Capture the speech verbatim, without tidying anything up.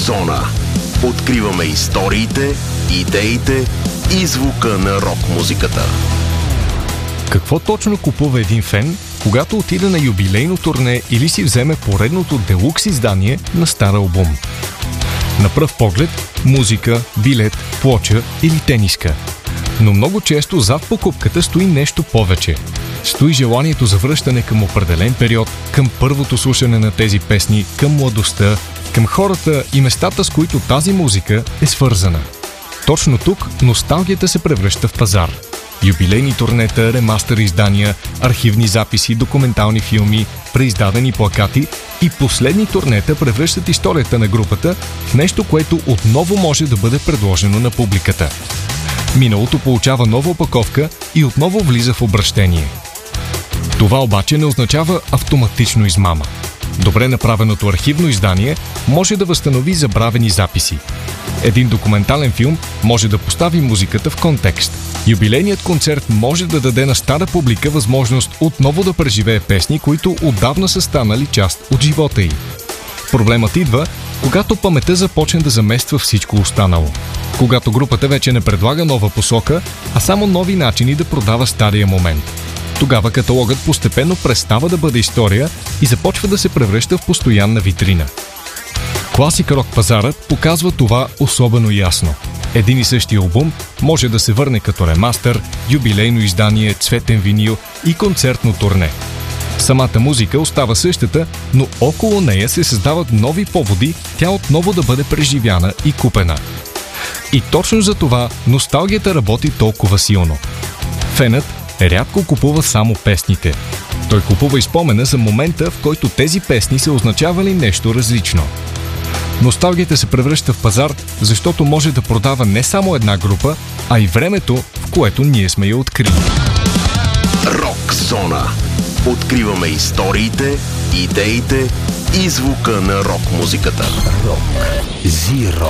Зона. Откриваме историите, идеите и звука на рок-музиката. Какво точно купува един фен, когато отиде на юбилейно турне или си вземе поредното делукс издание на стар албум? На пръв поглед – музика, билет, плоча или тениска. Но много често зад покупката стои нещо повече. Стои желанието за връщане към определен период, към първото слушане на тези песни, към младостта, към хората и местата, с които тази музика е свързана. Точно тук носталгията се превръща в пазар. Юбилейни турнета, ремастър издания, архивни записи, документални филми, преиздадени плакати и последни турнета превръщат историята на групата в нещо, което отново може да бъде предложено на публиката. Миналото получава нова опаковка и отново влиза в обращение. Това обаче не означава автоматично измама. Добре направеното архивно издание може да възстанови забравени записи. Един документален филм може да постави музиката в контекст. Юбилейният концерт може да даде на стара публика възможност отново да преживее песни, които отдавна са станали част от живота й. Проблемът идва, когато паметта започне да замества всичко останало. Когато групата вече не предлага нова посока, а само нови начини да продава стария момент. Тогава каталогът постепенно престава да бъде история и започва да се превръща в постоянна витрина. Класик рок пазарът показва това особено ясно. Един и същи албум може да се върне като ремастър, юбилейно издание, цветен винил и концертно турне. Самата музика остава същата, но около нея се създават нови поводи тя отново да бъде преживяна и купена. И точно за това носталгията работи толкова силно. Фенът рядко купува само песните. Той купува и спомена за момента, в който тези песни са означавали нещо различно. Носталгията се превръща в пазар, защото може да продава не само една група, а и времето, в което ние сме я открили. Рок Зона. Откриваме историите, идеите и звука на рок-музиката. Рок Зиро.